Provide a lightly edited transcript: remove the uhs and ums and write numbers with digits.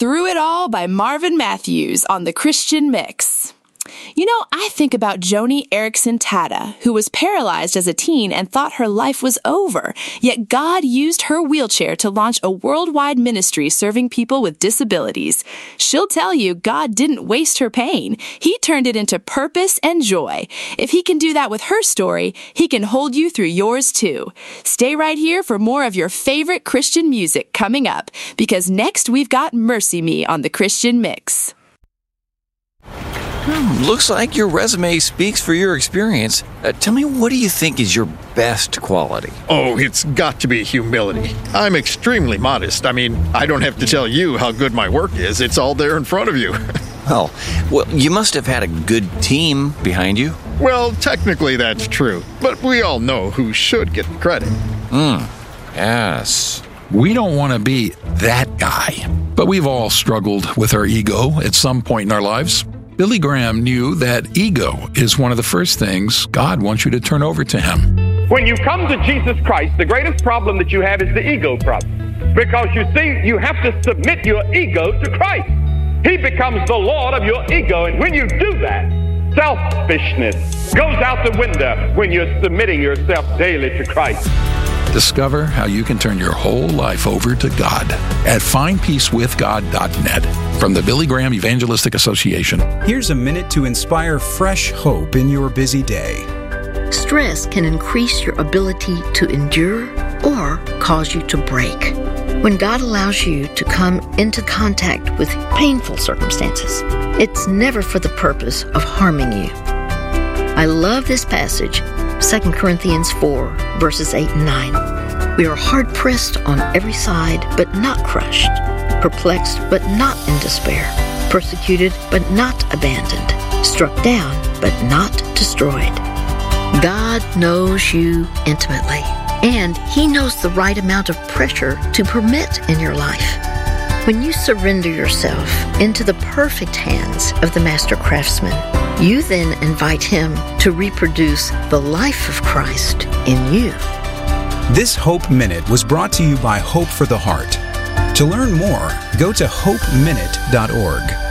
Through It All by Marvin Matthews on the Christian Mix. You know, I think about Joni Eareckson Tada, who was paralyzed as a teen and thought her life was over. Yet God used her wheelchair to launch a worldwide ministry serving people with disabilities. She'll tell you God didn't waste her pain. He turned it into purpose and joy. If He can do that with her story, He can hold you through yours too. Stay right here for more of your favorite Christian music coming up, because next we've got Mercy Me on the Christian Mix. Looks like your resume speaks for your experience. Tell me, what do you think is your best quality? Oh, it's got to be humility. I'm extremely modest. I mean, I don't have to tell you how good my work is. It's all there in front of you. Well, you must have had a good team behind you. Well, technically that's true, but we all know who should get the credit. Yes. We don't want to be that guy, but we've all struggled with our ego at some point in our lives. Billy Graham knew that ego is one of the first things God wants you to turn over to Him. When you come to Jesus Christ, the greatest problem that you have is the ego problem. Because you see, you have to submit your ego to Christ. He becomes the Lord of your ego. And when you do that, selfishness goes out the window when you're submitting yourself daily to Christ. Discover how you can turn your whole life over to God at findpeacewithgod.net from the Billy Graham Evangelistic Association. Here's a minute to inspire fresh hope in your busy day. Stress can increase your ability to endure or cause you to break. When God allows you to come into contact with painful circumstances, it's never for the purpose of harming you. I love this passage, 2 Corinthians 4, verses 8 and 9. We are hard-pressed on every side, but not crushed, perplexed, but not in despair, persecuted, but not abandoned, struck down, but not destroyed. God knows you intimately, and He knows the right amount of pressure to permit in your life. When you surrender yourself into the perfect hands of the Master Craftsman, you then invite Him to reproduce the life of Christ in you. This Hope Minute was brought to you by Hope for the Heart. To learn more, go to hopeminute.org.